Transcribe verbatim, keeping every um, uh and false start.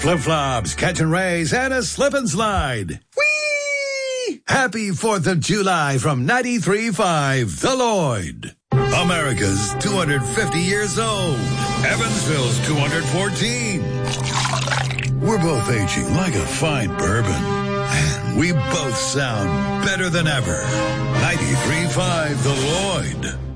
Flip-flops, catching rays, and a slip and slide. Whee! Happy fourth of July from ninety-three point five, The Lloyd. America's two hundred fifty years old. Evansville's two hundred fourteen. We're both aging like a fine bourbon. And we both sound better than ever. ninety-three point five, The Lloyd.